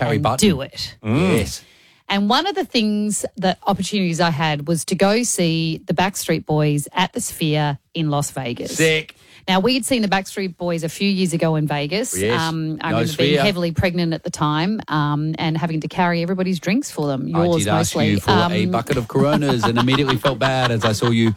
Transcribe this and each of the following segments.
Carrie and Button. do it. Yes. And one of the opportunities I had was to go see the Backstreet Boys at the Sphere in Las Vegas. Sick. Now, we had seen the Backstreet Boys a few years ago in Vegas. Yes. I No remember Sphere. being heavily pregnant at the time and having to carry everybody's drinks for them. Yours I did ask mostly. you for a bucket of Coronas and immediately felt bad as I saw you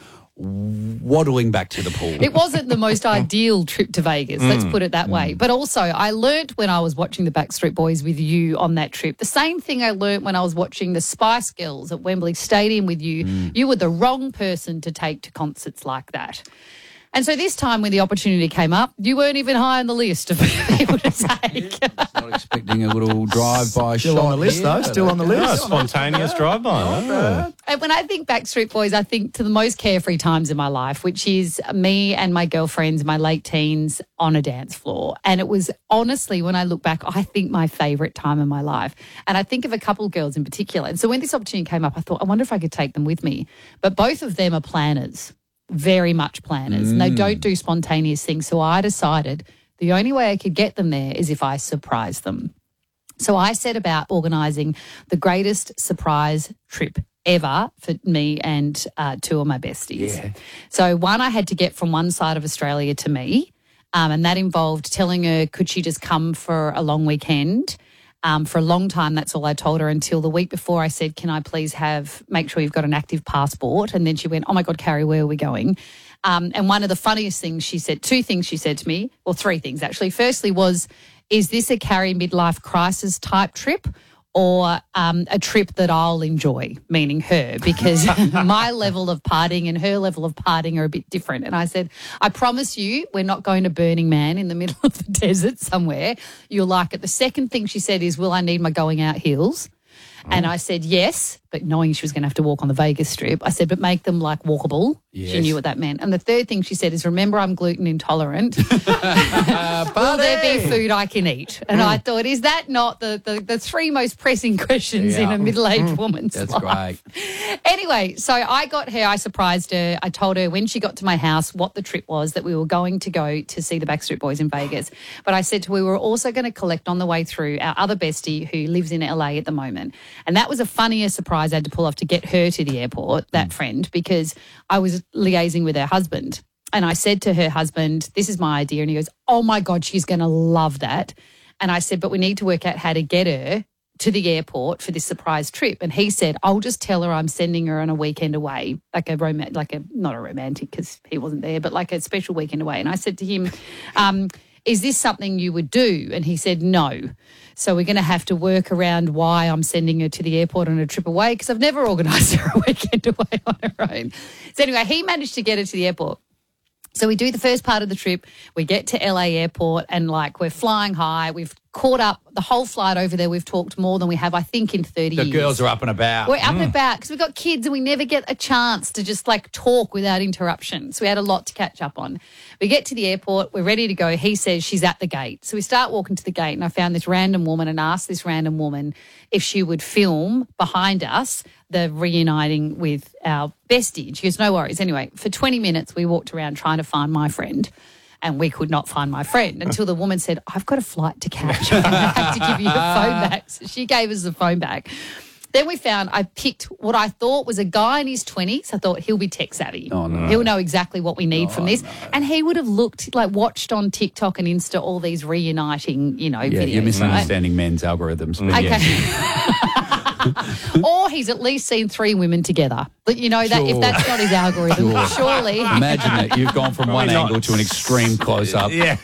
waddling back to the pool. It wasn't the most ideal trip to Vegas, let's put it that way. But also, I learnt when I was watching the Backstreet Boys with you on that trip, the same thing I learnt when I was watching the Spice Girls at Wembley Stadium with you. You were the wrong person to take to concerts like that. And so this time when the opportunity came up, you weren't even high on the list of people to take. Not expecting a little drive-by Still shot on the list, here, though. but Still on the Oh, list. spontaneous drive-by. Oh. And when I think Backstreet Boys, I think to the most carefree times in my life, which is me and my girlfriends, my late teens, on a dance floor. And it was honestly, when I look back, I think my favourite time in my life. And I think of a couple of girls in particular. And so when this opportunity came up, I thought, I wonder if I could take them with me. But both of them are planners, very much planners. And they don't do spontaneous things. So I decided the only way I could get them there is if I surprised them. So I set about organising the greatest surprise trip ever for me and two of my besties. Yeah. So one I had to get from one side of Australia to me, and that involved telling her could she just come for a long weekend. For a long time, that's all I told her until the week before I said, can I please make sure you've got an active passport? And then she went, oh, my God, Carrie, where are we going? And one of the funniest things she said, two things she said to me, well, three things actually. Firstly was, is this a Carrie midlife crisis type trip or a trip that I'll enjoy, meaning her, because my level of partying and her level of partying are a bit different. And I said, I promise you we're not going to Burning Man in the middle of the desert somewhere. You'll like it. The second thing she said is, will I need my going out heels? And I said, yes, but knowing she was going to have to walk on the Vegas Strip, I said, but make them like walkable. Yes. She knew what that meant. And the third thing she said is, remember, I'm gluten intolerant. Will there be food I can eat? And I thought, is that not the three most pressing questions in a middle-aged woman's That's life? great. Anyway, so I got her, I surprised her. I told her when she got to my house what the trip was, that we were going to go to see the Backstreet Boys in Vegas. But I said to her, we were also going to collect on the way through our other bestie who lives in LA at the moment. And that was a funnier surprise I had to pull off to get her to the airport, that friend, because I was liaising with her husband. And I said to her husband, this is my idea. And he goes, oh, my God, she's going to love that. And I said, but we need to work out how to get her to the airport for this surprise trip. And he said, I'll just tell her I'm sending her on a weekend away, not a romantic because he wasn't there, but like a special weekend away. And I said to him, is this something you would do? And he said, no. So we're going to have to work around why I'm sending her to the airport on a trip away because I've never organised her a weekend away on her own. So anyway, he managed to get her to the airport. So we do the first part of the trip. We get to LA airport and we're flying high. We've caught up the whole flight over there. We've talked more than we have, I think, in 30 years. The girls are up and about. We're up and about because we've got kids and we never get a chance to just talk without interruption. So we had a lot to catch up on. We get to the airport. We're ready to go. He says she's at the gate. So we start walking to the gate and I found this random woman and asked this random woman if she would film behind us the reuniting with our bestie. She goes, no worries. Anyway, for 20 minutes we walked around trying to find my friend. And we could not find my friend until the woman said, I've got a flight to catch. I have to give you the phone back. So she gave us the phone back. Then I picked what I thought was a guy in his 20s. I thought he'll be tech savvy. Oh, no. He'll know exactly what we need from this. No. And he would have watched on TikTok and Insta all these reuniting, videos. You're misunderstanding men's algorithms. Okay. Or he's at least seen three women together. But if that's not his algorithm, surely. Imagine that. You've gone from one angle to an extreme close-up. Yeah.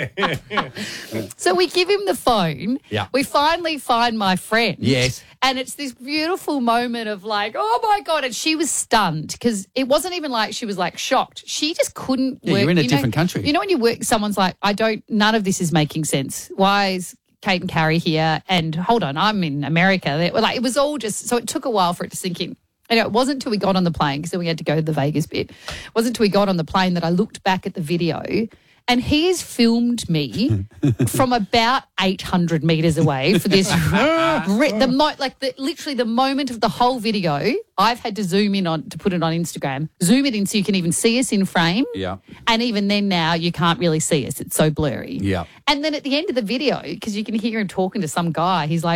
So we give him the phone. Yeah. We finally find my friend. Yes. And it's this beautiful moment of oh, my God. And she was stunned because it wasn't even she was shocked. She just couldn't work. You're in a different country. You know when you work, someone's none of this is making sense. Why is Kate and Carrie here? And hold on, I'm in America. It was all just, so it took a while for it to sink in. And it wasn't until we got on the plane, because then we had to go to the Vegas bit. It wasn't until we got on the plane that I looked back at the video. And he has filmed me from about 800 metres away for this. Literally the moment of the whole video, I've had to zoom in to put it on Instagram. Zoom it in so you can even see us in frame. Yeah. And even then now you can't really see us. It's so blurry. Yeah. And then at the end of the video, because you can hear him talking to some guy, he's like,